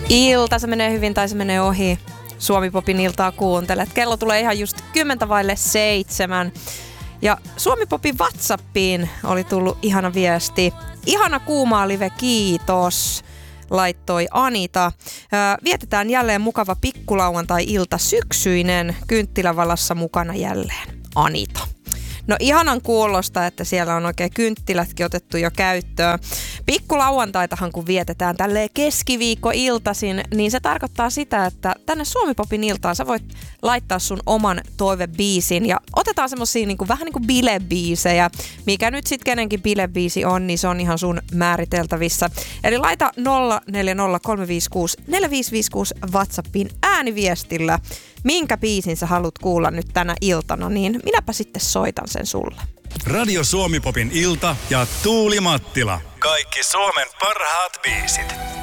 Ilta, se menee hyvin tai se menee ohi. Suomi-popin iltaa kuuntelet. Kello tulee ihan just 6:10. Ja Suomi-popin WhatsAppiin oli tullut ihana viesti. Ihana kuumaa live, kiitos, laittoi Anita. Vietetään jälleen mukava pikkulauantai-ilta, syksyinen, kynttilävalossa mukana jälleen. Anita. No ihanan kuulosta, että siellä on oikein kynttilätkin otettu jo käyttöön. Pikkulauantaitahan kun vietetään tälleen keskiviikkoiltaisin, niin se tarkoittaa sitä, että tänne Suomi-popin iltaan sä voit laittaa sun oman toivebiisin ja otetaan semmosia vähän niin kuin bilebiisejä. Mikä nyt sit kenenkin bilebiisi on, niin se on ihan sun määriteltävissä. Eli laita 0403564556 WhatsAppiin ääniviestillä. Minkä biisin sä haluat kuulla nyt tänä iltana, niin minäpä sitten soitan sen sulle. Radio Suomi-popin ilta ja Tuuli Mattila. Kaikki Suomen parhaat biisit.